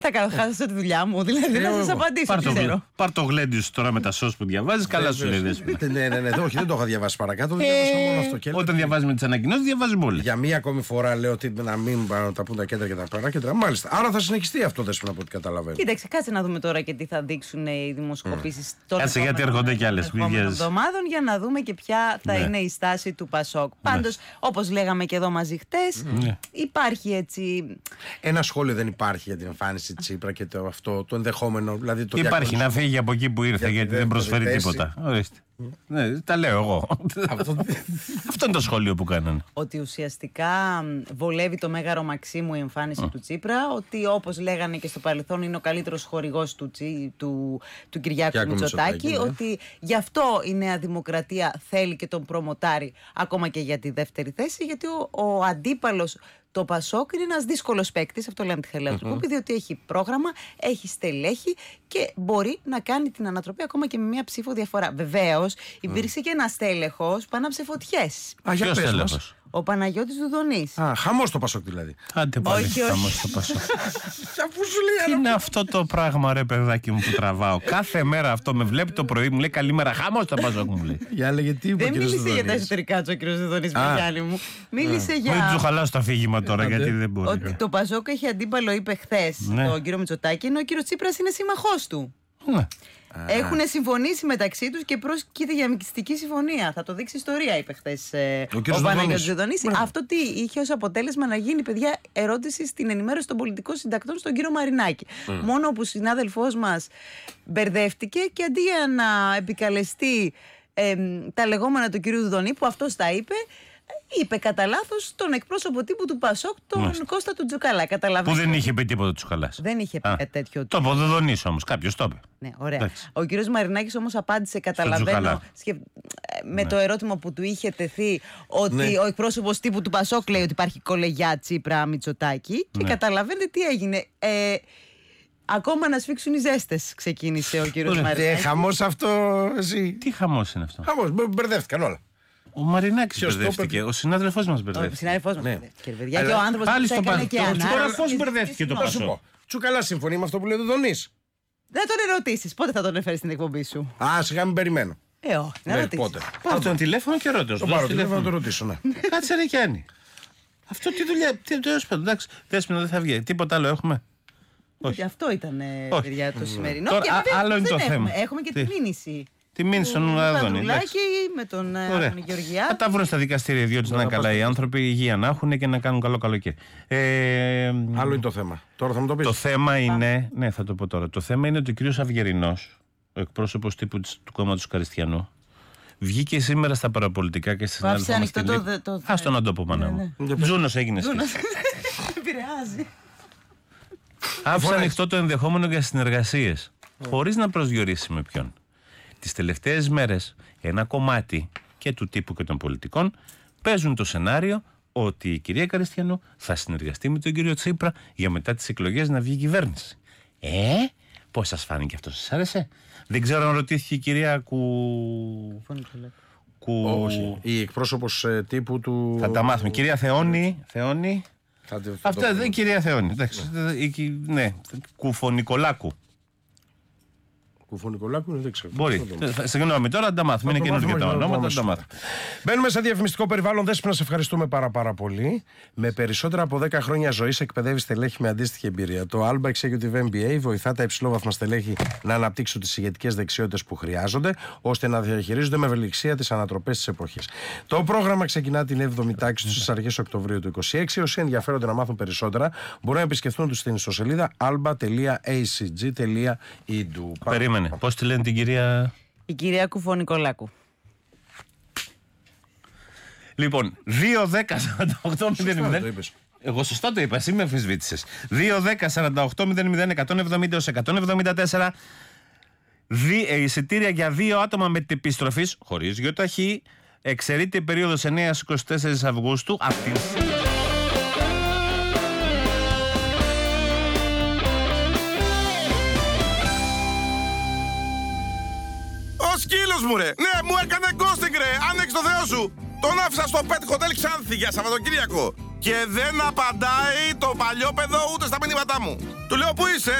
Θα κάνω, χάσω τη δουλειά μου, δηλαδή να σας απαντήσω. Πάρ' το γλέντι σου τώρα με τα σως που διαβάζεις, καλά σου λέει. Ναι, όχι, δεν το έχω διαβάσει παρακάτω. Διάβασα μόνο αυτό. Όταν διαβάζουμε τις ανακοινώσεις, διαβάζουμε όλοι. Για μία ακόμη φορά λέω ότι να μην τα πούν τα κέντρα και τα παράκεντρα. Μάλιστα. Άρα θα συνεχιστεί αυτό, Δέσποινα, από ό,τι καταλαβαίνω. Κοίταξε, κάτσε να δούμε τώρα και τι θα δείξουν οι δημοσκοπήσεις των γιατί έρχονται κι άλλες εβδομάδων για να δούμε και ποια θα είναι η στάση του Πασόκ. Πάντως, όπως λέγαμε και εδώ μαζί χτες, υπάρχει έτσι. Ένα σχόλιο δεν υπάρχει για την εμφάνιση Τσίπρα και το ενδεχόμενο. Δηλαδή υπάρχει να φύγει από εκεί που ήρθε γιατί δεν προσφέρει τίποτα. Ορίστε. Ναι, τα λέω εγώ. Αυτό είναι το σχόλιο που κάνανε. Ότι ουσιαστικά βολεύει το Μέγαρο Μαξίμου η εμφάνιση του Τσίπρα. Ότι όπως λέγανε και στο παρελθόν είναι ο καλύτερος χορηγός του Κυριάκου Μητσοτάκη. Ναι. Ότι γι' αυτό η Νέα Δημοκρατία θέλει και τον προμοτάρει ακόμα και για τη δεύτερη θέση. Γιατί ο αντίπαλος, το Πασόκ, είναι ένας δύσκολος παίκτης, αυτό λέμε τη Χελέα του Κούπη, διότι έχει πρόγραμμα, έχει στελέχη και μπορεί να κάνει την ανατροπή ακόμα και με μία ψήφο διαφορά. Βεβαίως, υπήρξε και ένας τέλεχος που άναψε φωτιές. Ποιος τέλεχος? Ο Παναγιώτης Δουδονής. Χαμός το Πασόκ δηλαδή. Άντε πάλι, χαμός το Πασόκ. Τι είναι αυτό το πράγμα, ρε παιδάκι μου, που τραβάω? Κάθε μέρα αυτό με βλέπει το πρωί, μου λέει καλημέρα, χαμός το Πασόκ, μου λέει. Δεν μίλησε για τα εσωτερικά του ο κ. Δουδονής, Μιχάλη μου. Μίλησε για. Μην του χαλάσω το αφήγημα τώρα, γιατί δεν μπορεί. Ότι το Πασόκ έχει αντίπαλο, είπε χθες τον κ. Μητσοτάκη, ενώ ο κ. Τσίπρας είναι σύμμαχός του. Έχουν συμφωνήσει μεταξύ τους και πρόκειται για μυστική συμφωνία. Θα το δείξει ιστορία, είπε χθες ο Παναγιώτης Δουδονής. Αυτό τι είχε ως αποτέλεσμα να γίνει, παιδιά, ερώτηση στην ενημέρωση των πολιτικών συντακτών στον κύριο Μαρινάκη. Μόνο που ο συνάδελφός μας μπερδεύτηκε και αντί για να επικαλεστεί τα λεγόμενα του κύριου Δουδονή, που αυτός τα είπε κατά λάθος τον εκπρόσωπο τύπου του Πασόκ, τον Κώστα του Τζουκαλά. Που δεν είχε πει τίποτα Τσουκαλάς. Δεν είχε πει τέτοιο. Το είπε ο Δουδονής όμως, κάποιος το είπε. Ναι, ωραία. Εντάξει. Ο κύριος Μαρινάκης όμως απάντησε, καταλαβαίνω, με το ερώτημα που του είχε τεθεί, ότι ο εκπρόσωπος τύπου του Πασόκ λέει ότι υπάρχει κολεγιά Τσίπρα Μητσοτάκη. Και καταλαβαίνετε τι έγινε. Ακόμα να σφίξουν οι ζέστες, ξεκίνησε ο κύριος Μαρινάκης. Χαμός αυτό, εσύ. Τι χαμός είναι αυτό? Χαμός, μπερδεύτηκαν όλα. Ο Μαρινάκης μπερδεύτηκε. Ο συνάδελφός μας μπερδεύτηκε. Ο συνάδελφός μας μπερδεύτηκε. Και ο άνθρωπος που έκανε και ανάγκη. Τώρα πώς μπερδεύτηκε το Πασόκ? Τσουκαλά συμφωνεί με αυτό που λέει ο Δουδονής. Δεν τον ερωτήσεις. Πότε θα τον έφερεις στην εκπομπή σου? Σιγά μην περιμένω. Όχι, να ρωτήσεις. Πάρω τον τηλέφωνο και ρώτα. Το πάρω τηλέφωνο να το ρωτήσω, ναι. Κάτσε ρε Γιάννη. Αυτό τι δουλειά. Τέλος πάντων, εντάξει, Δέσποινα, δεν θα βγει. Τίποτα άλλο έχουμε? Όχι. Αυτό ήταν παιδιά το σημερινό. Άλλο είναι το θέμα. Έχουμε και τη μήνυση. Τη μήνυση των Άδωνη. Με τον Γεωργιά. Θα τα βρουν στα δικαστήρια, διότι να είναι καλά οι άνθρωποι, υγεία να έχουν και να κάνουν καλό καλοκαίρι. Άλλο είναι το θέμα. Τώρα θα μου το πεις. Το θέμα είναι. Ναι, θα το πω τώρα. Το θέμα είναι ότι ο κύριος Αυγερινός, ο εκπρόσωπος τύπου του κόμματος Χριστιανού, βγήκε σήμερα στα παραπολιτικά και στην άλλη φορά. Άστο να το πω, μάνα μου. Τζούνος έγινε. Επηρεάζει. Άφησε ανοιχτό το ενδεχόμενο για συνεργασίες, χωρίς να προσδιορίσει με ποιον. Τις τελευταίες μέρες ένα κομμάτι και του τύπου και των πολιτικών παίζουν το σενάριο ότι η κυρία Καριστιανού θα συνεργαστεί με τον κύριο Τσίπρα για μετά τις εκλογές να βγει η κυβέρνηση. Πώς σας φάνηκε αυτό, σας άρεσε? Δεν ξέρω αν ρωτήθηκε η κυρία Όχι, η εκπρόσωπος τύπου του. Θα τα μάθουμε. Κυρία Θεόνη. Αυτά δεν κυρία Θεόνη. Ναι, Κουφονικολάκου. Κουφονικολάκου, δεν ξέρω. Μπορεί. Συγγνώμη, τώρα να τα μάθουμε. Είναι καινούργια τα ονόματα, να τα μάθουμε. Μπαίνουμε σε διαφημιστικό περιβάλλον. Δέσποινα, σε ευχαριστούμε πάρα πολύ. Με περισσότερα από 10 χρόνια ζωής εκπαιδεύει στελέχη με αντίστοιχη εμπειρία. Το Alba Executive MBA βοηθά τα υψηλόβαθμα στελέχη να αναπτύξουν τις ηγετικές δεξιότητες που χρειάζονται, ώστε να διαχειρίζονται με ευελιξία τις ανατροπές της εποχής. Το πρόγραμμα ξεκινά την 7η τάξη στις αρχές Οκτωβρίου του 2026. Όσοι ενδιαφέρονται να μάθουν περισσότερα, μπορούν να επισκεφθούν τους στην ιστοσελίδα alba.acg.edu. Περίμενε. Πώς τη λένε την κυρία? Η κυρία Κουφονικολάκου. Λοιπόν, 2-10-48-00. Εγώ σωστά το είπα, εσύ με αμφισβήτησες. 2-10-48-00-170-174. Εισιτήρια για 2 άτομα με επιστροφής χωρίς γιοταχή. Εξαιρείται η περίοδος 9-24 Αυγούστου. Σκύλος μου ρε! Ναι, μου έκανε ghosting ρε! Άνοιξε το Θεό σου! Τον άφησα στο Pet Hotel Ξάνθη για Σαββατοκύριακο! και δεν απαντάει το παλιόπαιδο ούτε στα μηνύματά μου. Του λέω, πού είσαι?